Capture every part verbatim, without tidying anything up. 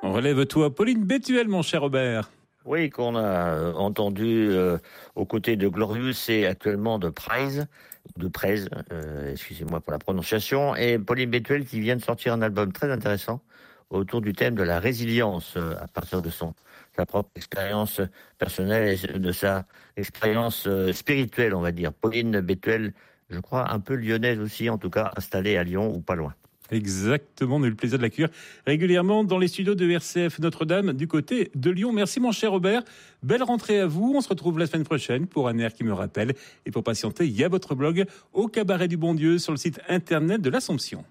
On relève tout à Pauline Bétuel, mon cher Robert. Oui, qu'on a euh, entendu euh, aux côtés de Glorious et actuellement de Prize, de Prez, euh, excusez-moi pour la prononciation, et Pauline Bétuel qui vient de sortir un album très intéressant autour du thème de la résilience euh, à partir de son sa propre expérience personnelle et de sa expérience euh, spirituelle, on va dire. Pauline Bétuel, je crois un peu lyonnaise aussi, en tout cas installée à Lyon ou pas loin. Exactement, on a eu le plaisir de l'accueillir régulièrement dans les studios de R C F Notre-Dame du côté de Lyon. Merci mon cher Robert, belle rentrée à vous. On se retrouve la semaine prochaine pour un air qui me rappelle. Et pour patienter, il y a votre blog au Cabaret du Bon Dieu sur le site internet de l'Assomption.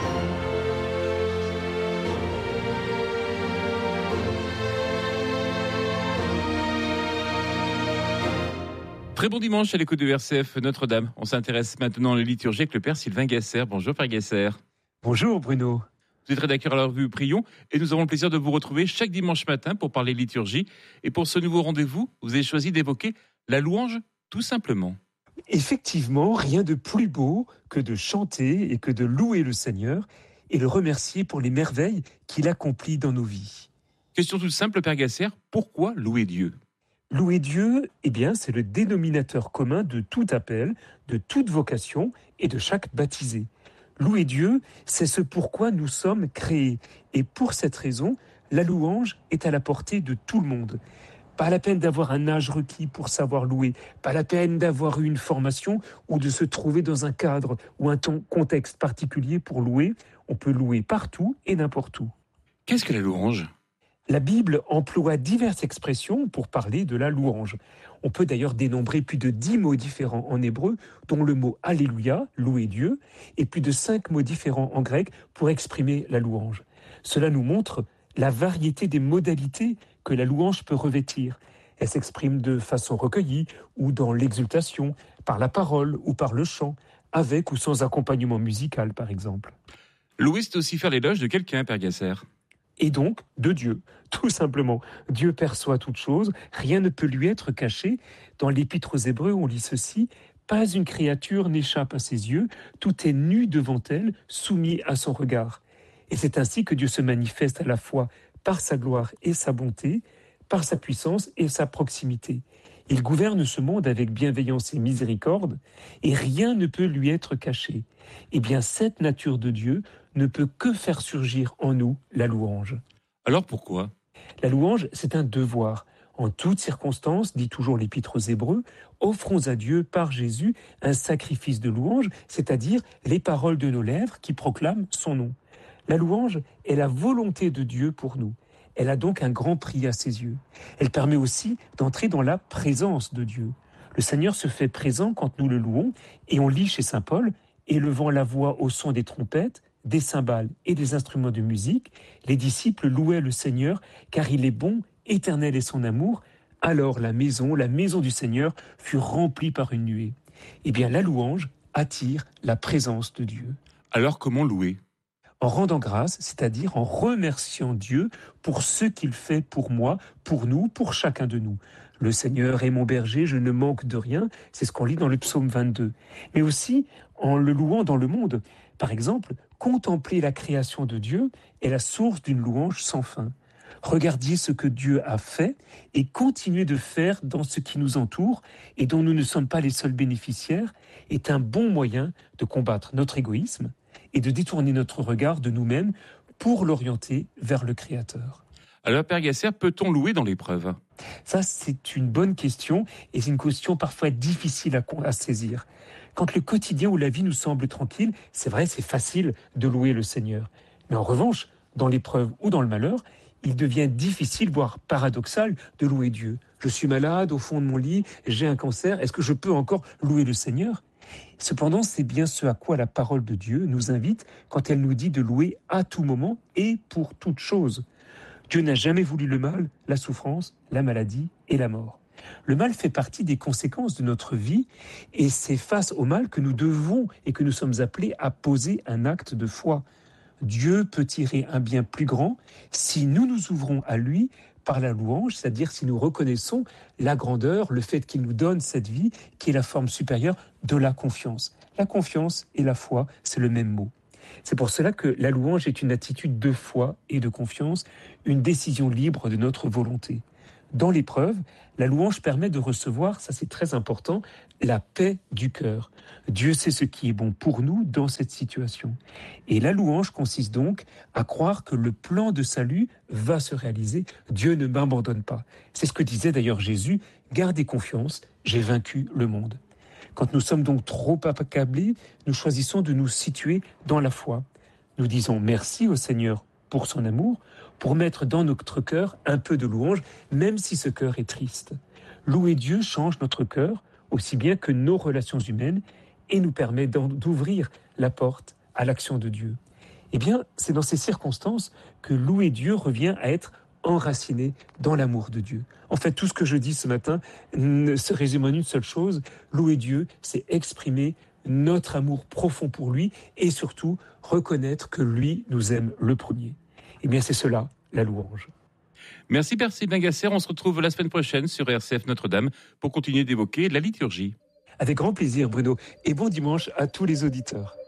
Très bon dimanche à l'écoute de R C F Notre-Dame. On s'intéresse maintenant à la liturgie avec le Père Sylvain Gasser. Bonjour Père Gasser. Bonjour Bruno. Vous êtes rédacteur à la revue Prions et nous avons le plaisir de vous retrouver chaque dimanche matin pour parler liturgie. Et pour ce nouveau rendez-vous, vous avez choisi d'évoquer la louange tout simplement. Effectivement, rien de plus beau que de chanter et que de louer le Seigneur et le remercier pour les merveilles qu'il accomplit dans nos vies. Question toute simple, Père Gasser, pourquoi louer Dieu ? Louer Dieu, eh bien, c'est le dénominateur commun de tout appel, de toute vocation et de chaque baptisé. Louer Dieu, c'est ce pourquoi nous sommes créés. Et pour cette raison, la louange est à la portée de tout le monde. Pas la peine d'avoir un âge requis pour savoir louer, pas la peine d'avoir eu une formation ou de se trouver dans un cadre ou un contexte particulier pour louer. On peut louer partout et n'importe où. Qu'est-ce que la louange ? La Bible emploie diverses expressions pour parler de la louange. On peut d'ailleurs dénombrer plus de dix mots différents en hébreu, dont le mot Alléluia, louer Dieu, et plus de cinq mots différents en grec pour exprimer la louange. Cela nous montre la variété des modalités que la louange peut revêtir. Elle s'exprime de façon recueillie ou dans l'exultation, par la parole ou par le chant, avec ou sans accompagnement musical par exemple. Louer, c'est aussi faire l'éloge de quelqu'un, Père Gasser. Et donc de Dieu, tout simplement. Dieu perçoit toutes choses, rien ne peut lui être caché. Dans l'Épître aux Hébreux, on lit ceci, « Pas une créature n'échappe à ses yeux, tout est nu devant elle, soumis à son regard. » Et c'est ainsi que Dieu se manifeste à la fois par sa gloire et sa bonté, par sa puissance et sa proximité. Il gouverne ce monde avec bienveillance et miséricorde, et rien ne peut lui être caché. Eh bien, cette nature de Dieu ne peut que faire surgir en nous la louange. Alors pourquoi ? La louange, c'est un devoir. En toutes circonstances, dit toujours l'Épître aux Hébreux, offrons à Dieu par Jésus un sacrifice de louange, c'est-à-dire les paroles de nos lèvres qui proclament son nom. La louange est la volonté de Dieu pour nous. Elle a donc un grand prix à ses yeux. Elle permet aussi d'entrer dans la présence de Dieu. Le Seigneur se fait présent quand nous le louons, et on lit chez saint Paul, élevant la voix au son des trompettes, des cymbales et des instruments de musique, les disciples louaient le Seigneur, car il est bon, éternel est son amour. Alors la maison, la maison du Seigneur, fut remplie par une nuée. Eh bien, la louange attire la présence de Dieu. Alors comment louer ? En rendant grâce, c'est-à-dire en remerciant Dieu pour ce qu'il fait pour moi, pour nous, pour chacun de nous. Le Seigneur est mon berger, je ne manque de rien, c'est ce qu'on lit dans le psaume vingt-deux. Mais aussi en le louant dans le monde. Par exemple, contempler la création de Dieu est la source d'une louange sans fin. Regardiez ce que Dieu a fait et continuez de faire dans ce qui nous entoure et dont nous ne sommes pas les seuls bénéficiaires est un bon moyen de combattre notre égoïsme et de détourner notre regard de nous-mêmes pour l'orienter vers le Créateur. Alors, Père Gasser, peut-on louer dans l'épreuve ? Ça, c'est une bonne question et c'est une question parfois difficile à, à saisir. Quand le quotidien ou la vie nous semble tranquille, c'est vrai, c'est facile de louer le Seigneur. Mais en revanche, dans l'épreuve ou dans le malheur, il devient difficile, voire paradoxal, de louer Dieu. Je suis malade au fond de mon lit, j'ai un cancer, est-ce que je peux encore louer le Seigneur ? Cependant, c'est bien ce à quoi la parole de Dieu nous invite quand elle nous dit de louer à tout moment et pour toute chose. Dieu n'a jamais voulu le mal, la souffrance, la maladie et la mort. Le mal fait partie des conséquences de notre vie et c'est face au mal que nous devons et que nous sommes appelés à poser un acte de foi. Dieu peut tirer un bien plus grand si nous nous ouvrons à lui par la louange, c'est-à-dire si nous reconnaissons la grandeur, le fait qu'il nous donne cette vie qui est la forme supérieure de la confiance. La confiance et la foi, c'est le même mot. C'est pour cela que la louange est une attitude de foi et de confiance, une décision libre de notre volonté. Dans l'épreuve, la louange permet de recevoir, ça c'est très important, la paix du cœur. Dieu sait ce qui est bon pour nous dans cette situation. Et la louange consiste donc à croire que le plan de salut va se réaliser. Dieu ne m'abandonne pas. C'est ce que disait d'ailleurs Jésus, « Gardez confiance, j'ai vaincu le monde ». Quand nous sommes donc trop accablés, nous choisissons de nous situer dans la foi. Nous disons merci au Seigneur pour son amour, pour mettre dans notre cœur un peu de louange, même si ce cœur est triste. Louer Dieu change notre cœur, aussi bien que nos relations humaines, et nous permet d'ouvrir la porte à l'action de Dieu. Eh bien, c'est dans ces circonstances que louer Dieu revient à être enraciné dans l'amour de Dieu. En fait, tout ce que je dis ce matin ne se résume en une seule chose. Louer Dieu, c'est exprimer notre amour profond pour lui et surtout reconnaître que lui nous aime le premier. Eh bien, c'est cela, la louange. Merci Père Sylvain Gasser. On se retrouve la semaine prochaine sur R C F Notre-Dame pour continuer d'évoquer la liturgie. Avec grand plaisir, Bruno. Et bon dimanche à tous les auditeurs.